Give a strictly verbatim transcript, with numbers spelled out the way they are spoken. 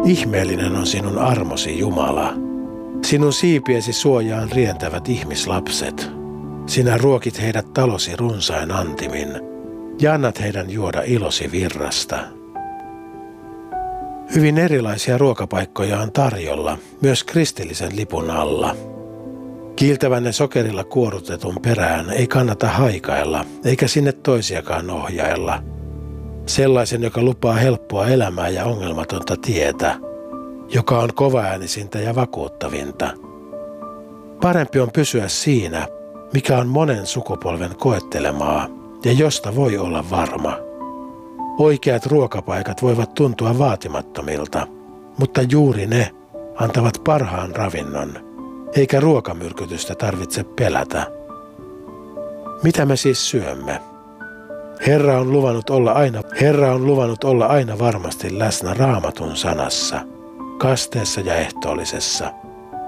Ihmeellinen on sinun armosi, Jumala. Sinun siipiesi suojaan rientävät ihmislapset. Sinä ruokit heidät talosi runsain antimin ja annat heidän juoda ilosi virrasta. Hyvin erilaisia ruokapaikkoja on tarjolla, myös kristillisen lipun alla. Kiiltävänne sokerilla kuorutetun perään ei kannata haikailla, eikä sinne toisiakaan ohjailla. Sellaisen, joka lupaa helppoa elämää ja ongelmatonta tietä, joka on kovaäänisintä ja vakuuttavinta. Parempi on pysyä siinä, mikä on monen sukupolven koettelemaa ja josta voi olla varma. Oikeat ruokapaikat voivat tuntua vaatimattomilta, mutta juuri ne antavat parhaan ravinnon, eikä ruokamyrkytystä tarvitse pelätä. Mitä me siis syömme? Herra on luvannut olla aina, Herra on luvannut olla aina varmasti läsnä Raamatun sanassa, kasteessa ja ehtoollisessa.